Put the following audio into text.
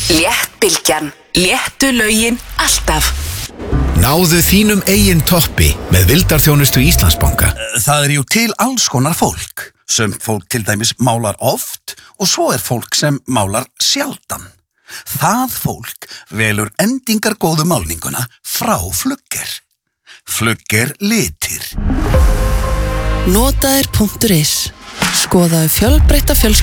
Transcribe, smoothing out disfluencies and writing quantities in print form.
Léttbylgjan. Léttu lögin alltaf. Náðu þínum eigin toppi með vildarþjónustu Íslandsbanka. Það jú til alls konar fólk. Sumt fólk til dæmis málar oft og svo fólk sem málar sjaldan. Það fólk velur endingargóðu málninguna frá Flugger. Flugger litir. Notaðir.is. Skoðaðu fjölbreytta fjölskyldu